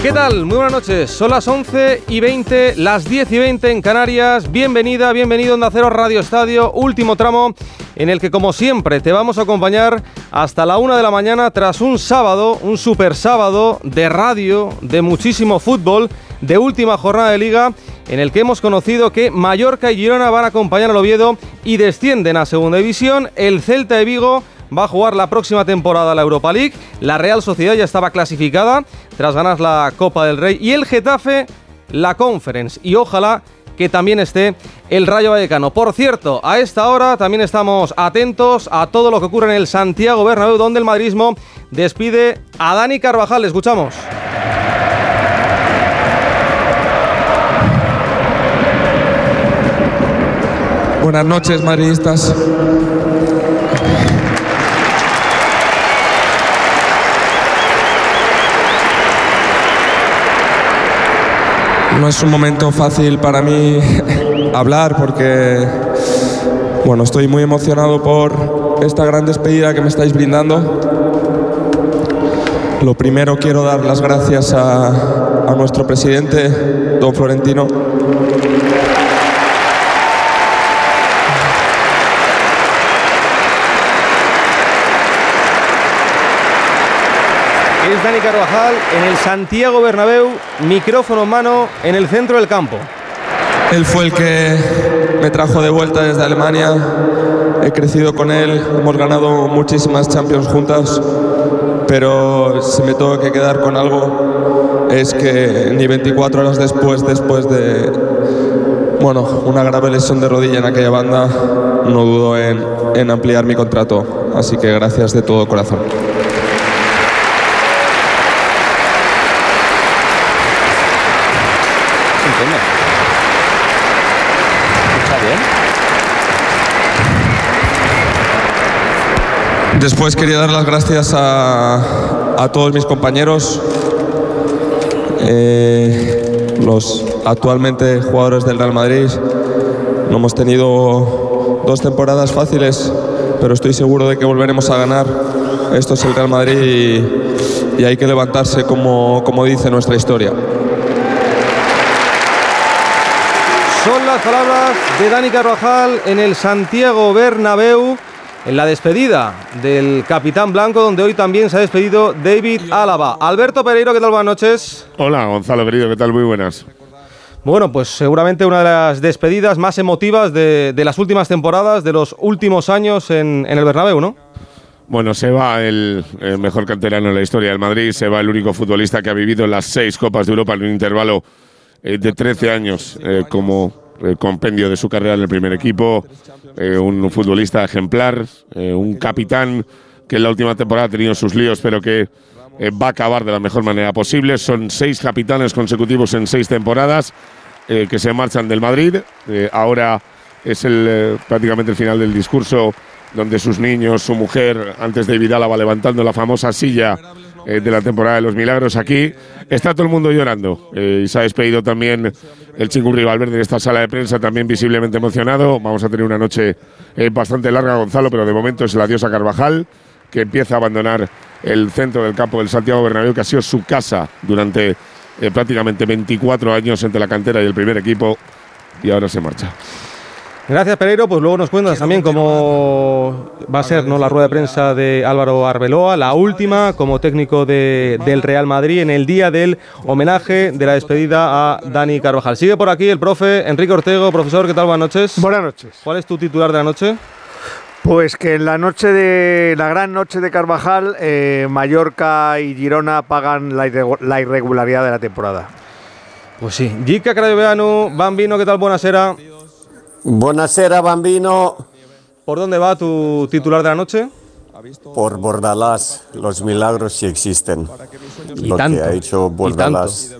¿Qué tal? Muy buenas noches. Son las 11:20, las 10:20 en Canarias. Bienvenida, bienvenido a Onda Cero Radio Estadio. Último tramo en el que, como siempre, te vamos a acompañar hasta la 1 de la mañana tras un sábado, un super sábado de radio, de muchísimo fútbol, de última jornada de Liga, en el que hemos conocido que Mallorca y Girona van a acompañar al Oviedo y descienden a Segunda División. El Celta de Vigo va a jugar la próxima temporada la Europa League. La Real Sociedad ya estaba clasificada tras ganar la Copa del Rey. Y el Getafe, la Conference. Y ojalá que también esté el Rayo Vallecano. Por cierto, a esta hora también estamos atentos a todo lo que ocurre en el Santiago Bernabéu, donde el madridismo despide a Dani Carvajal. Le escuchamos. Buenas noches, madridistas. No es un momento fácil para mí hablar porque, bueno, estoy muy emocionado por esta gran despedida que me estáis brindando. Lo primero, quiero dar las gracias a nuestro presidente, don Florentino. Es Dani Carvajal en el Santiago Bernabéu, micrófono en mano en el centro del campo. Él fue el que me trajo de vuelta desde Alemania, he crecido con él, hemos ganado muchísimas Champions juntas, pero si me tengo que quedar con algo es que ni 24 horas después de una grave lesión de rodilla en aquella banda, no dudo en ampliar mi contrato, así que gracias de todo corazón. Después quería dar las gracias a todos mis compañeros, los actualmente jugadores del Real Madrid. No hemos tenido 2 temporadas fáciles, pero estoy seguro de que volveremos a ganar. Esto es el Real Madrid y hay que levantarse como dice nuestra historia. Son las palabras de Dani Carvajal en el Santiago Bernabéu, en la despedida del capitán blanco, donde hoy también se ha despedido David Álava. Alberto Pereiro, ¿qué tal? Buenas noches. Hola, Gonzalo, querido, ¿qué tal? Muy buenas. Bueno, pues seguramente una de las despedidas más emotivas de las últimas temporadas, de los últimos años en el Bernabéu, ¿no? Bueno, se va el mejor canterano en la historia del Madrid, se va el único futbolista que ha vivido las 6 Copas de Europa en un intervalo de 13 años como compendio de su carrera en el primer equipo, un futbolista ejemplar, un capitán que en la última temporada ha tenido sus líos, pero que va a acabar de la mejor manera posible. Son 6 capitanes consecutivos en 6 temporadas que se marchan del Madrid. Ahora es prácticamente el final del discurso, donde sus niños, su mujer, antes de Vidal, va levantando la famosa silla de la temporada de los milagros. Aquí está todo el mundo llorando y se ha despedido también el Chingurri Valverde en esta sala de prensa, también visiblemente emocionado. Vamos a tener una noche bastante larga, Gonzalo, pero de momento es el adiós a Carvajal, que empieza a abandonar el centro del campo del Santiago Bernabéu, que ha sido su casa durante prácticamente 24 años entre la cantera y el primer equipo, y ahora se marcha. Gracias, Pereiro. Pues luego nos cuentas también cómo va a ser, ¿no?, la rueda de prensa de Álvaro Arbeloa, la última como técnico del Real Madrid en el día del homenaje de la despedida a Dani Carvajal. Sigue por aquí el profe Enrique Ortego. Profesor, ¿qué tal? Buenas noches. Buenas noches. ¿Cuál es tu titular de la noche? Pues que en la gran noche de Carvajal, Mallorca y Girona pagan la irregularidad de la temporada. Pues sí. Gica Crayoveanu, Bambino, ¿qué tal? Buenasera. Buonasera, Bambino. ¿Por dónde va tu titular de la noche? Por Bordalás. Los milagros sí existen. Lo tanto, que ha hecho Bordalás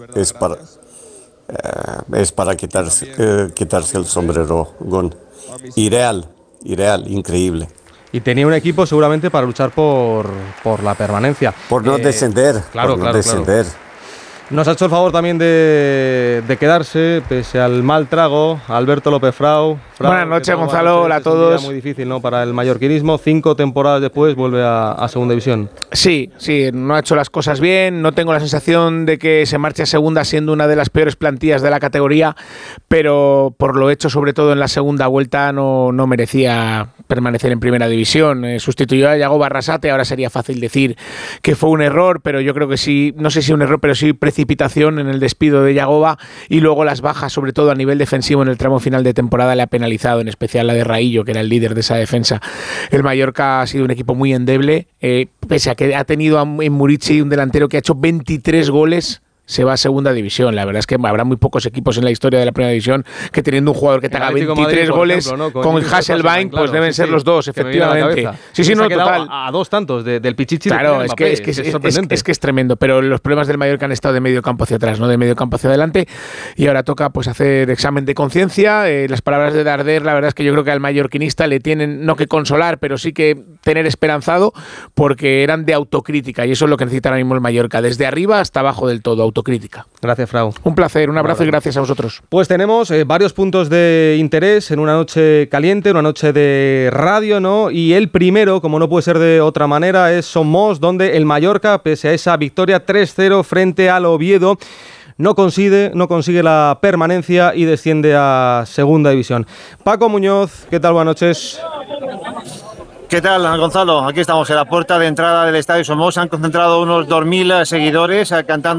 es para quitarse el sombrero. Irreal, increíble. Y tenía un equipo seguramente para luchar por la permanencia. Por no descender. Claro. Nos ha hecho el favor también de quedarse, pese al mal trago, Alberto López Frau. Buenas noches, Gonzalo. Hola a todos. Es un día muy difícil, ¿no?, para el mallorquinismo. 5 temporadas después vuelve a segunda división. Sí, no ha hecho las cosas bien. No tengo la sensación de que se marche a segunda siendo una de las peores plantillas de la categoría, pero por lo hecho, sobre todo en la segunda vuelta, no merecía permanecer en primera división. Sustituyó a Yago Barrasate. Ahora sería fácil decir que fue un error, pero yo creo que sí, no sé si un error, pero sí precipitación en el despido de Yagoba, y luego las bajas, sobre todo a nivel defensivo en el tramo final de temporada, le ha penalizado, en especial la de Raillo, que era el líder de esa defensa. El Mallorca ha sido un equipo muy endeble, pese a que ha tenido en Murici un delantero que ha hecho 23 goles. Se va a segunda división. La verdad es que habrá muy pocos equipos en la historia de la primera división que, teniendo un jugador que te haga 23 Madrid, goles, ejemplo, ¿no? con Hasselbaink, claro, pues deben ser los dos, efectivamente. Sí, no, total. A 2 tantos del Pichichi. Claro, es que es tremendo. Pero los problemas del Mallorca han estado de medio campo hacia atrás, no de medio campo hacia adelante. Y ahora toca pues hacer examen de conciencia. Las palabras de Darder, la verdad es que yo creo que al mallorquinista le tienen no que consolar, pero sí que tener esperanzado, porque eran de autocrítica, y eso es lo que necesita ahora mismo el Mallorca, desde arriba hasta abajo del todo, autocrítica. Gracias, Frau. Un placer, un abrazo y gracias a vosotros. Pues tenemos varios puntos de interés en una noche caliente, una noche de radio, ¿no? Y el primero, como no puede ser de otra manera, es Somos, donde el Mallorca, pese a esa victoria 3-0 frente al Oviedo, no consigue la permanencia y desciende a segunda división. Paco Muñoz, ¿qué tal? Buenas noches. ¿Qué tal, Gonzalo? Aquí estamos en la puerta de entrada del Estadio Somos. Se han concentrado unos 2.000 seguidores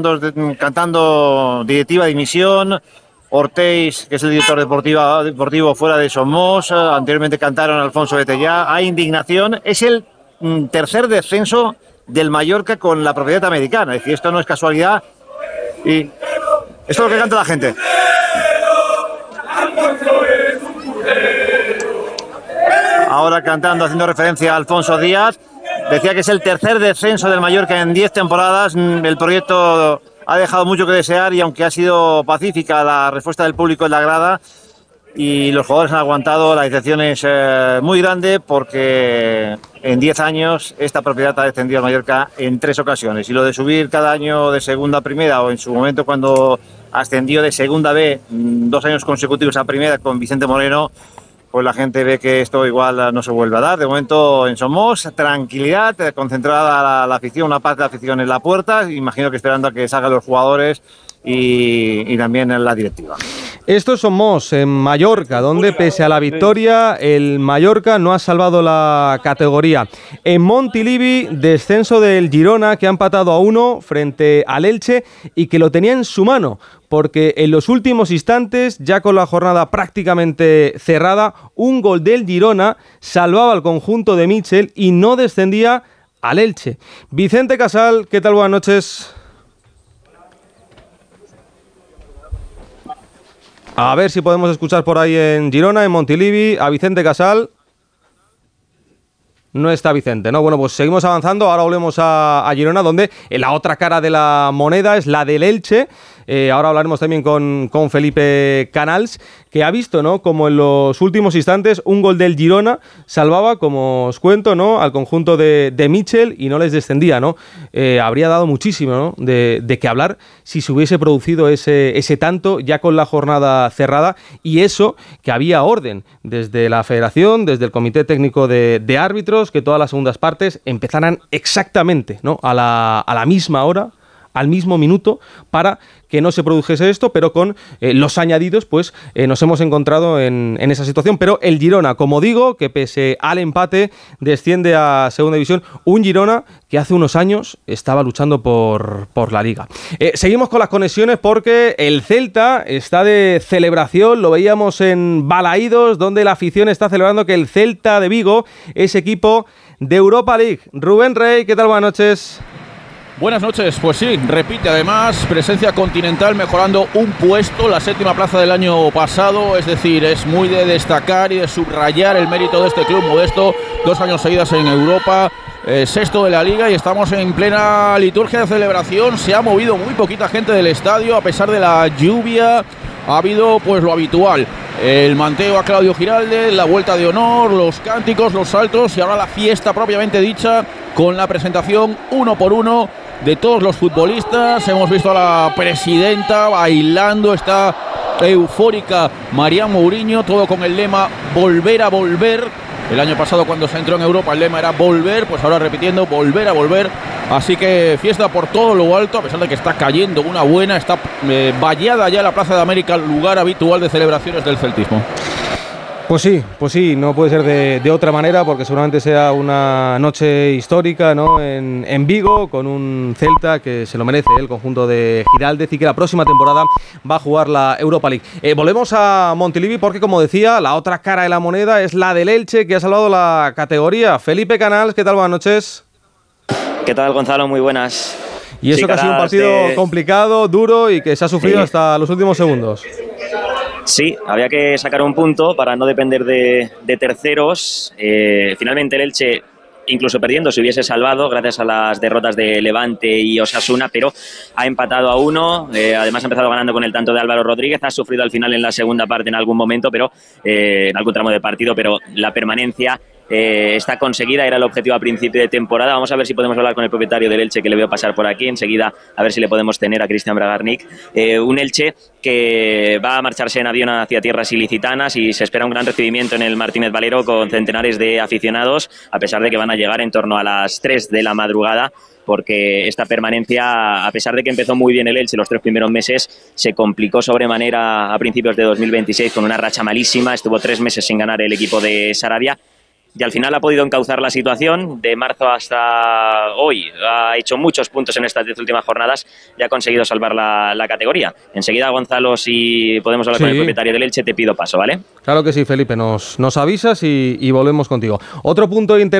cantando directiva de dimisión. Ortiz, que es el director deportivo fuera de Somos. Anteriormente cantaron Alfonso Betellá. Hay indignación. Es el tercer descenso del Mallorca con la propiedad americana. Es decir, esto no es casualidad. Y esto es lo que canta la gente. Ahora cantando, haciendo referencia a Alfonso Díaz. Decía que es el tercer descenso del Mallorca en 10 temporadas. El proyecto ha dejado mucho que desear, y aunque ha sido pacífica la respuesta del público en la grada y los jugadores han aguantado, la decepción es muy grande, porque en 10 años esta propiedad ha descendido al Mallorca en 3 ocasiones. Y lo de subir cada año de segunda a primera, o en su momento cuando ascendió de segunda B 2 años consecutivos a primera con Vicente Moreno, pues la gente ve que esto igual no se vuelve a dar. De momento en Somos, tranquilidad, concentrada la afición, una parte de la afición en la puerta, imagino que esperando a que salgan los jugadores y también en la directiva. Esto es Somos, en Mallorca, donde pese a la victoria, el Mallorca no ha salvado la categoría. En Montilivi, descenso del Girona, que ha empatado a 1 frente al Elche y que lo tenía en su mano, porque en los últimos instantes, ya con la jornada prácticamente cerrada, un gol del Girona salvaba al conjunto de Mitchell y no descendía al Elche. Vicente Casal, ¿qué tal? Buenas noches. A ver si podemos escuchar por ahí en Girona, en Montilivi, a Vicente Casal. No está Vicente, ¿no? Bueno, pues seguimos avanzando. Ahora volvemos a Girona, donde la otra cara de la moneda es la del Elche. Ahora hablaremos también con Felipe Canals, que ha visto, ¿no?, como en los últimos instantes un gol del Girona salvaba, como os cuento, ¿no?, al conjunto de Mitchell y no les descendía, ¿no? Habría dado muchísimo, ¿no?, de qué hablar si se hubiese producido ese tanto ya con la jornada cerrada, y eso que había orden desde la federación, desde el comité técnico de árbitros, que todas las segundas partes empezaran exactamente, ¿no?, a la misma hora, al mismo minuto, para que no se produjese esto, pero con los añadidos, pues nos hemos encontrado en esa situación. Pero el Girona, como digo, que pese al empate, desciende a segunda división. Un Girona que hace unos años estaba luchando por la Liga. Seguimos con las conexiones, porque el Celta está de celebración. Lo veíamos en Balaídos, donde la afición está celebrando que el Celta de Vigo es equipo de Europa League. Rubén Rey, ¿qué tal? Buenas noches. Buenas noches, pues sí, repite además presencia continental, mejorando un puesto, la 7ª plaza del año pasado, es decir, es muy de destacar y de subrayar el mérito de este club modesto, 2 años seguidas en Europa, 6º de la Liga, y estamos en plena liturgia de celebración. Se ha movido muy poquita gente del estadio a pesar de la lluvia. Ha habido pues lo habitual, el manteo a Claudio Giralde, la vuelta de honor, los cánticos, los saltos, y ahora la fiesta propiamente dicha, con la presentación 1 por 1 de todos los futbolistas. Hemos visto a la presidenta bailando, está eufórica María Mourinho, todo con el lema volver a volver. El año pasado, cuando se entró en Europa, el lema era volver, pues ahora repitiendo volver a volver. Así que fiesta por todo lo alto, a pesar de que está cayendo una buena, está vallada ya la Plaza de América, lugar habitual de celebraciones del celtismo. Pues sí, no puede ser de otra manera, porque seguramente sea una noche histórica, ¿no? En Vigo, con un Celta que se lo merece, el conjunto de Giraldez, y que la próxima temporada va a jugar la Europa League. Volvemos a Montilivi porque, como decía, la otra cara de la moneda es la del Elche, que ha salvado la categoría. Felipe Canals, ¿qué tal? Buenas noches. ¿Qué tal, Gonzalo? Muy buenas. Y eso que ha sido un partido complicado, duro y que se ha sufrido hasta los últimos segundos. Sí, había que sacar un punto para no depender de terceros. Finalmente el Elche, incluso perdiendo, se hubiese salvado gracias a las derrotas de Levante y Osasuna, pero ha empatado a 1. Además ha empezado ganando con el tanto de Álvaro Rodríguez. Ha sufrido al final en la segunda parte en algún momento, pero en algún tramo de partido, pero la permanencia está conseguida, era el objetivo a principio de temporada. Vamos a ver si podemos hablar con el propietario del Elche, que le veo pasar por aquí enseguida, a ver si le podemos tener a Cristian Bragarnik. Un Elche que va a marcharse en avión hacia tierras ilicitanas y se espera un gran recibimiento en el Martínez Valero con centenares de aficionados, a pesar de que van a llegar en torno a las 3 de la madrugada, porque esta permanencia, a pesar de que empezó muy bien el Elche los 3 primeros meses, se complicó sobremanera a principios de 2026 con una racha malísima. Estuvo 3 meses sin ganar el equipo de Sarabia y al final ha podido encauzar la situación. De marzo hasta hoy ha hecho muchos puntos en estas 10 últimas jornadas y ha conseguido salvar la categoría. Enseguida, Gonzalo, si podemos hablar con el propietario del Elche, te pido paso, ¿vale? Claro que sí, Felipe, nos avisas y volvemos contigo. Otro punto